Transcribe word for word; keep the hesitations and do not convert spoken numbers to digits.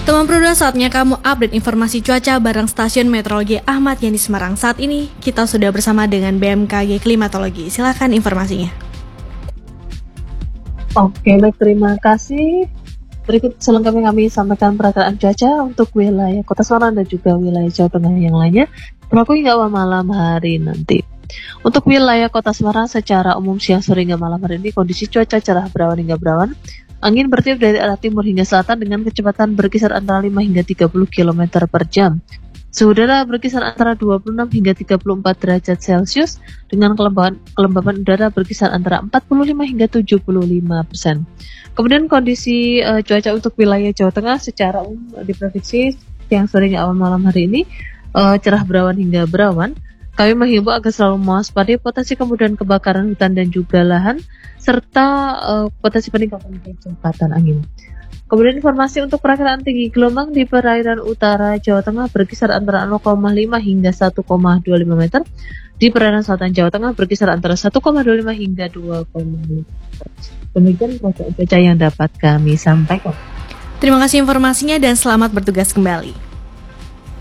Teman Pruda, saatnya kamu update informasi cuaca bareng Stasiun Meteorologi Ahmad Yani Semarang. Saat ini kita sudah bersama dengan B M K G Klimatologi. Silakan informasinya. Oke, baik, terima kasih. Berikut selengkapnya kami sampaikan perakiraan cuaca untuk wilayah Kota Semarang dan juga wilayah Jawa Tengah yang lainnya berlaku hingga awal malam hari nanti. Untuk wilayah Kota Semarang secara umum siang sore hingga malam hari ini kondisi cuaca cerah berawan hingga berawan. Angin bertiup dari arah timur hingga selatan dengan kecepatan berkisar antara lima hingga tiga puluh kilometer per jam. Suhu udara berkisar antara dua puluh enam hingga tiga puluh empat derajat Celcius dengan kelembaban, kelembaban udara berkisar antara empat puluh lima hingga tujuh puluh lima persen. Kemudian kondisi uh, cuaca untuk wilayah Jawa Tengah secara umum diprediksi siang sore hingga awal malam hari ini uh, cerah berawan hingga berawan. Kami menghimbau agar selalu mewaspadai potensi kemudahan kebakaran hutan dan juga lahan, serta uh, potensi peningkatan kecepatan angin. Kemudian informasi untuk perakiraan tinggi gelombang di perairan utara Jawa Tengah berkisar antara nol koma lima hingga satu koma dua lima meter. Di perairan selatan Jawa Tengah berkisar antara satu koma dua lima hingga dua koma lima meter. Demikian cuaca yang dapat kami sampaikan. Terima kasih informasinya dan selamat bertugas kembali.